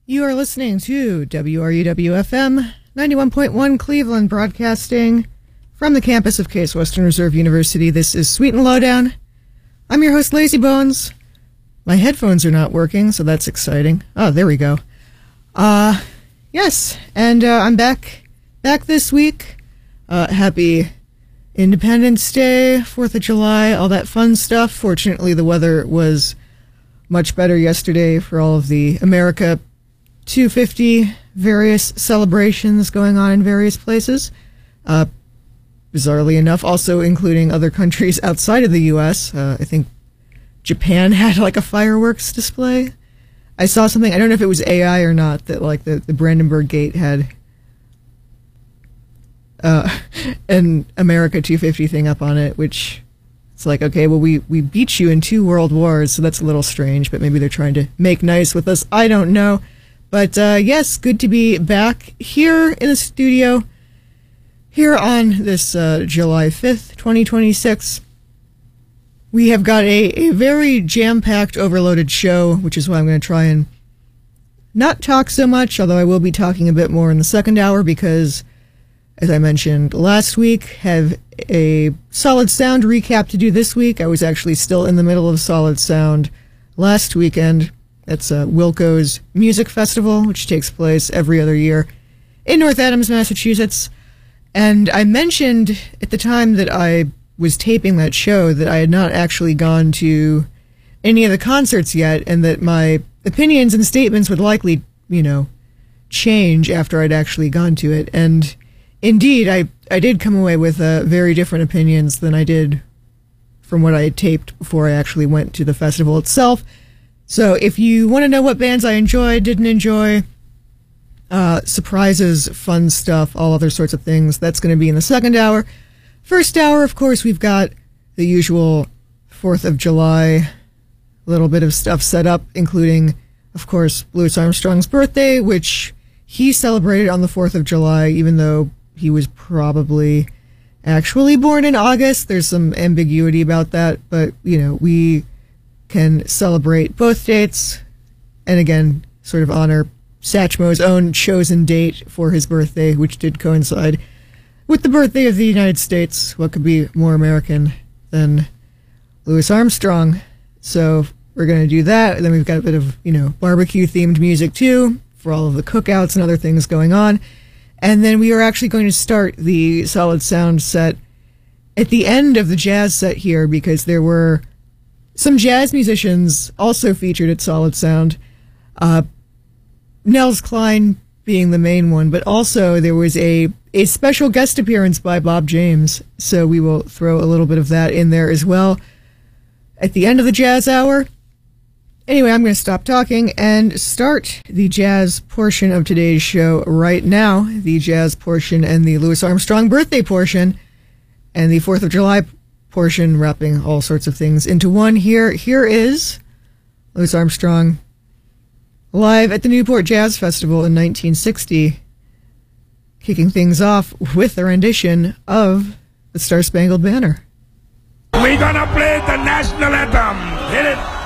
You are listening to WRUW-FM 91.1 Cleveland, broadcasting from the campus of Case Western Reserve University. This is Sweet and Lowdown. I'm your host, Lazy Bones. My headphones are not working, so that's exciting. Oh, there we go. Yes, and I'm back this week. Happy Independence Day, 4th of July, all that fun stuff. Fortunately, the weather was much better yesterday for all of the America 250 various celebrations going on in various places. Bizarrely enough, also including other countries outside of the U.S. I think Japan had like a fireworks display. I saw something, I don't know if it was AI or not, that like the Brandenburg Gate had an America 250 thing up on it, which it's like, okay, well, we beat you in 2 world wars, so that's a little strange, but maybe they're trying to make nice with us. I don't know. But yes, good to be back here in the studio, here on this July 5th, 2026. We have got a very jam-packed, overloaded show, which is why I'm going to try and not talk so much, although I will be talking a bit more in the second hour because, as I mentioned last week, have a Solid Sound recap to do this week. I was actually still in the middle of Solid Sound last weekend. That's Wilco's Music Festival, which takes place every other year in North Adams, Massachusetts. And I mentioned at the time that I was taping that show that I had not actually gone to any of the concerts yet, and that my opinions and statements would likely, change after I'd actually gone to it. And indeed, I did come away with very different opinions than I did from what I had taped before I actually went to the festival itself. So if you want to know what bands I enjoyed, didn't enjoy, surprises, fun stuff, all other sorts of things, that's going to be in the second hour. First hour, of course, we've got the usual 4th of July, little bit of stuff set up, including, of course, Louis Armstrong's birthday, which he celebrated on the 4th of July, even though he was probably actually born in August. There's some ambiguity about that, but, we can celebrate both dates, and again, sort of honor Satchmo's own chosen date for his birthday, which did coincide with the birthday of the United States. What could be more American than Louis Armstrong? So we're going to do that, and then we've got a bit of, barbecue-themed music, too, for all of the cookouts and other things going on. And then we are actually going to start the Solid Sound set at the end of the jazz set here, because there were some jazz musicians also featured at Solid Sound, Nels Cline being the main one, but also there was a special guest appearance by Bob James, so we will throw a little bit of that in there as well at the end of the jazz hour. Anyway, I'm going to stop talking and start the jazz portion of today's show right now, the jazz portion and the Louis Armstrong birthday portion, and the 4th of July portion, wrapping all sorts of things into one. Here is Louis Armstrong live at the Newport Jazz Festival in 1960, kicking things off with a rendition of the Star-Spangled Banner. We're gonna play the national anthem. Hit it.